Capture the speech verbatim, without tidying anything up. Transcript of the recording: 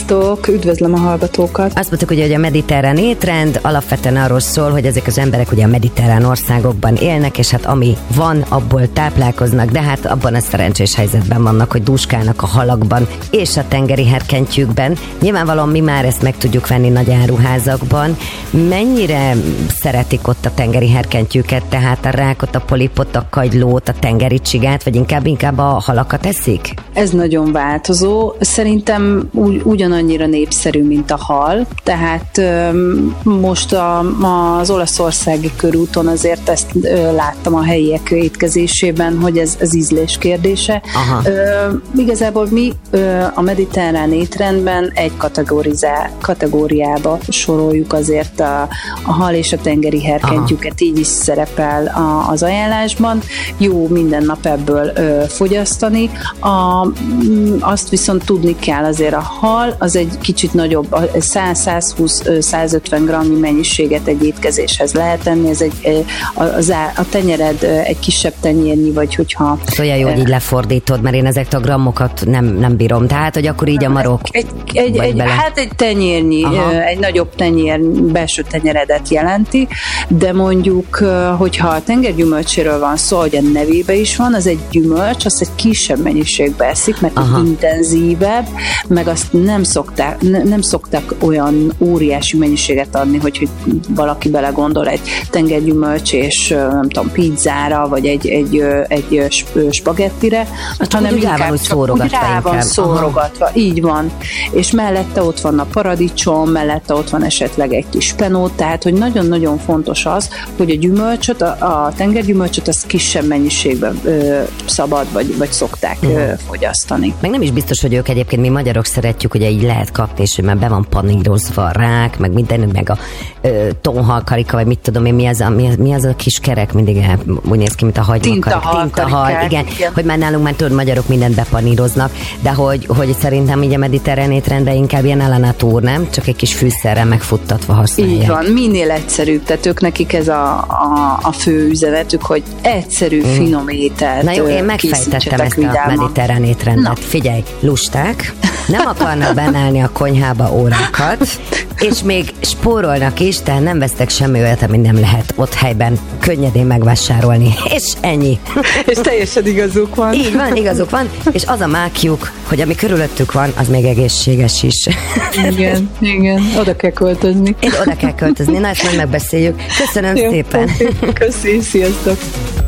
Sziasztok, üdvözlöm a hallgatókat. Azt mondtuk, ugye, hogy a mediterrán étrend alapvetően arról szól, hogy ezek az emberek ugye a mediterrán országokban élnek, és hát ami van, abból táplálkoznak, de hát abban a szerencsés helyzetben vannak, hogy dúskálnak a halakban és a tengeri herkentyűkben. Nyilvánvalóan mi már ezt meg tudjuk venni nagy áruházakban. Mennyire szeretik ott a tengeri herkentyűket, tehát a rákot, a polipot, a kagylót, a tengeri csigát, vagy inkább inkább a halakat eszik? Ez nagyon változó. Szerintem ugy, ugyanannyira népszerű, mint a hal. Tehát öm, most a, az olaszországi körúton azért ezt ö, láttam a helyiek étkezésében, hogy ez az ízlés kérdése. Ö, igazából mi ö, a mediterrán étrendben egy kategóriába soroljuk azért a, a hal és a tengeri herkentyűket, Aha. így is szerepel a, az ajánlásban. Jó minden nap ebből ö, fogyasztani. A, azt viszont tudni kell, azért a hal az egy kicsit nagyobb, száz-százhúsz-százötven gramnyi mennyiséget egy étkezéshez lehet tenni, ez egy, a, a, a tenyered egy kisebb tenyérnyi, vagy hogyha... Olyan jó, hogy így lefordítod, mert én ezeket a grammokat nem, nem bírom, tehát, hogy akkor így a marok... Egy, egy, egy, hát egy tenyérnyi, Aha. egy nagyobb tenyér, belső tenyeredet jelenti, de mondjuk, hogyha a tengergyümölcséről van szó, hogy a nevébe is van, az egy gyümölcs, azt egy kisebb mennyiségbe eszik, mert Aha. intenzívebb, meg azt nem szokták, ne, nem szokták olyan óriási mennyiséget adni, hogy, hogy valaki belegondol egy tengergyümölcs és nem tudom, pizzára, vagy egy, egy, egy spagettire, hát hanem úgy inkább csak úgy rá van szórogatva. Aha. Így van. És mellette ott van a paradicsom, mellette ott van esetleg egy kis penót, tehát, hogy nagyon-nagyon fontos az, hogy a gyümölcsöt, a, a tengergyümölcsöt azt kisebb mennyiségben ö, szabad, vagy, vagy szokták ö, fogyasztani. Meg nem is biztos, hogy ők egyébként, mi magyarok szeretjük, ugye így lehet kapni, és már be van panírozva a rák, meg minden, meg a ö, tonhalkarika, vagy mit tudom én, mi az a, mi az, mi az a kis kerek, mindig el, úgy néz ki, mint a hagymakarika. Tintahal, igen, igen, hogy már nálunk már tudod, magyarok mindent bepaníroznak, de hogy, hogy szerintem így a mediterrán étrendben inkább ilyen a la nature, nem? Csak egy kis fűszerrel megfuttatva használják. Így van, minél egyszerűbb, tehát ők nekik ez a, a, a fő üzenetük, hogy egyszerű, mm. finom ételt. Na jó, én megfejtettem ezt vidáma. A mediterrán étrendet. Na. Figyelj, lusták, nem akarnak bennállni a konyhába órákat, és még spórolnak is, tehát nem vesztek semmi olyat, ami nem lehet ott helyben könnyedén megvásárolni. És ennyi. És teljesen igazuk van. Így van, igazuk van, és az a mákjuk, hogy ami körülöttük van, az még egészséges is. Igen, igen, oda kell költözni. Én oda kell költözni, na ezt majd megbeszéljük. Köszönöm Jó, szépen. Köszi, sziasztok.